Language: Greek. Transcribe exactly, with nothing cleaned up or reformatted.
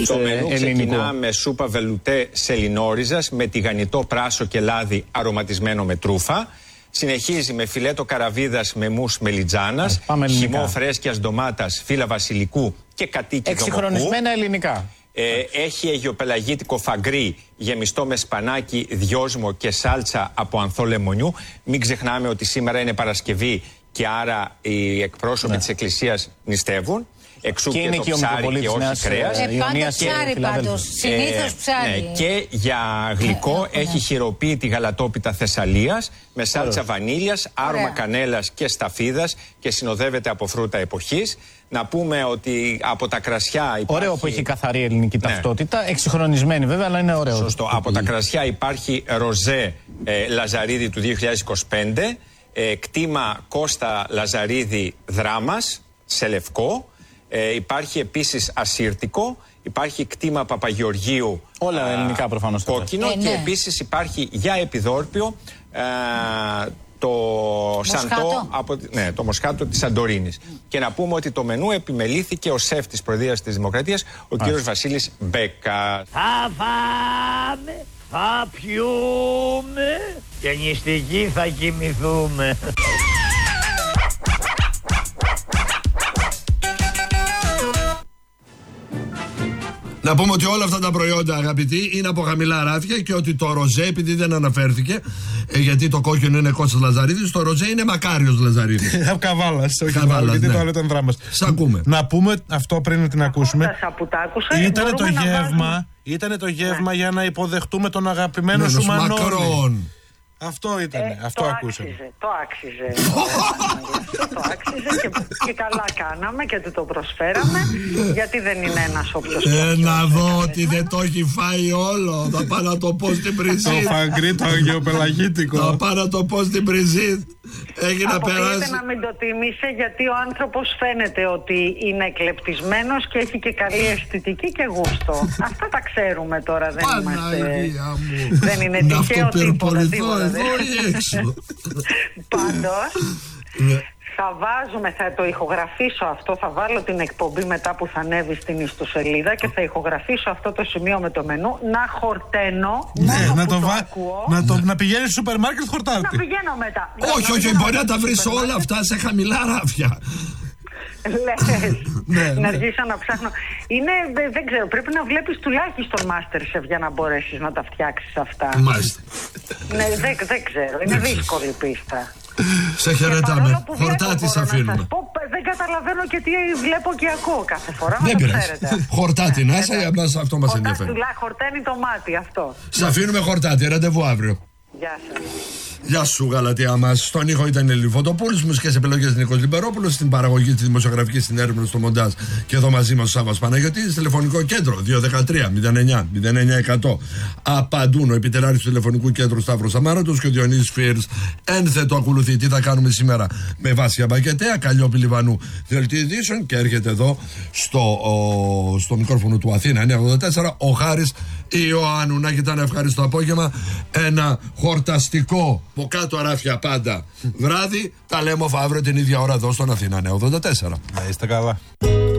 Το μενού ξεκινά με σούπα βελουτέ σελινόριζας με τηγανιτό πράσο και λάδι αρωματισμένο με τρούφα. Συνεχίζει με φιλέτο καραβίδας με μους μελιτζάνας, χυμό φρέσκιας ντομάτας, φύλλα βασιλικού και κατοίκι δομοκού. Εξυγχρονισμένα ελληνικά. Ε, έχει αιγιοπελαγίτικο φαγκρί γεμιστό με σπανάκι, δυόσμο και σάλτσα από ανθό λεμονιού. Μην ξεχνάμε ότι σήμερα είναι Παρασκευή και άρα οι εκπρόσωποι ναι. της Εκκλησίας νηστεύουν. Εξού και, και το ψάρι και όχι κρέας. Ε, πάντα ψάρι πάντως, συνήθως ψάρι. Ε, ναι, και για γλυκό ε, έχει χειροποίητη γαλατόπιτα Θεσσαλίας με σάλτσα Ωραία. βανίλιας, άρωμα Ωραία. κανέλας και σταφίδας και συνοδεύεται από φρούτα εποχής. Να πούμε ότι από τα κρασιά υπάρχει... Ωραίο που έχει καθαρή ελληνική ναι. ταυτότητα, εξυγχρονισμένη βέβαια, αλλά είναι ωραίο. Σωστό. Από τα κρασιά υπάρχει ροζέ ε, Λαζαρίδη του δύο χιλιάδες είκοσι πέντε, ε, κτήμα Κώστα Λαζαρίδη Δράμας σε λευκό. Ε, υπάρχει επίσης ασύρτικο, υπάρχει κτήμα Παπαγεωργίου. Όλα α, ελληνικά προφανώς. Κόκκινο ε, ναι. και επίσης υπάρχει για επιδόρπιο ε, το σαντό, από, ναι, το μοσχάτο της Σαντορίνης. Mm. Και να πούμε ότι το μενού επιμελήθηκε ο σεφ της Προεδρίας της Δημοκρατίας, ο κ. Βασίλης Μπέκα. Θα φάμε, θα πιούμε και νηστικοί θα κοιμηθούμε. Να πούμε ότι όλα αυτά τα προϊόντα, αγαπητοί, είναι από χαμηλά ράφια και ότι το ροζέ, επειδή δεν αναφέρθηκε, ε, γιατί το κόκκινο είναι Κώστας Λαζαρίδης, το ροζέ είναι Μακάριος Λαζαρίδης. Από Καβάλας, όχι Καβάλας, γιατί ναι. το άλλο ήταν Δράμας. Σ' ακούμε. Να πούμε αυτό πριν να την ακούσουμε. Ήτανε το γεύμα, ήτανε το γεύμα ναι. για να υποδεχτούμε τον αγαπημένο ναι, σου Μανώλη. Αυτό ήταν, ε, αυτό ακούσαμε. Το άξιζε, το άξιζε και, και καλά κάναμε και του το προσφέραμε, γιατί δεν είναι ένας όποιος. Ε, να δω ότι δεν το έχει φάει όλο, θα πάω να το πω στην Πριζίτ. Το φαγκρί, το αγιοπελαγίτικο. Θα πάω να το πω στην Πριζίτ. Έχει να περάσει. να μην το τίμησε, γιατί ο άνθρωπος φαίνεται ότι είναι εκλεπτισμένος και έχει και καλή αισθητική και γούστο. Αυτά τα ξέρουμε τώρα, δεν είμαστε. Δεν είναι τυχαίο τίποτα. Πάντως θα βάζουμε, θα το ηχογραφήσω αυτό, θα βάλω την εκπομπή μετά που θα ανέβει στην ιστοσελίδα και θα ηχογραφήσω αυτό το σημείο με το μενού, να χορταίνω ναι, μόνο να που το, το βα... ακούω. Να, το... να πηγαίνεις στο σούπερ μάρκετ χορτάτη. Να πηγαίνω μετά. Όχι, όχι, μπορεί να τα βρεις όλα αυτά σε χαμηλά ράφια. Λες, ναι, να ναι. αρχίσω να ψάχνω. Είναι, δεν ξέρω, πρέπει να βλέπεις τουλάχιστον MasterChef για να μπορέσεις να τα φτιάξεις αυτά. Μάλιστα. Ναι, δεν, δεν ξέρω, είναι δύσκολη πίστα. Σε χαιρετάμε, χορτάτη σ' αφήνουμε. Δεν καταλαβαίνω και τι βλέπω και ακούω κάθε φορά. Δεν πειράζει. Χορτάτη να είσαι, αυτό μας ενδιαφέρει. Χορταίνει το μάτι αυτό. Σ' αφήνουμε χορτάτη, ραντεβού αύριο. Γεια σας. Γεια σου, Γαλατεία μας. Στον ήχο ήταν η Ελένη Φωτοπούλου, μουσικές επιλογές Νίκος Λιμπερόπουλος, στην παραγωγή, τη δημοσιογραφική, στην έρευνα, στο μοντάζ και εδώ μαζί μας ο Σάββας Παναγιώτης. Τηλεφωνικό κέντρο δύο ένα τρία μηδέν εννιά μηδέν εννιά εκατό. Απαντούν ο επιτελάρχης του τηλεφωνικού κέντρου Σταύρος Αμάρατος και ο Διονύσης Φίρς. Ένθετο ακολουθεί τι θα κάνουμε σήμερα με Βάσια Μπακετέα, Καλλιόπη Λιβανού, δελτίο ειδήσεων και έρχεται εδώ στο, ο, στο μικρόφωνο του Αθήνα εννιακόσια ογδόντα τέσσερα ο Χάρης Ιωάννου. Να κοιτάνε ευχάριστο απόγευμα. Ένα χορταστικό από κάτω αράφια πάντα βράδυ. Τα λέμε αύριο την ίδια ώρα εδώ στον Αθήνα εννιακόσια ογδόντα τέσσερα. Να είστε καλά.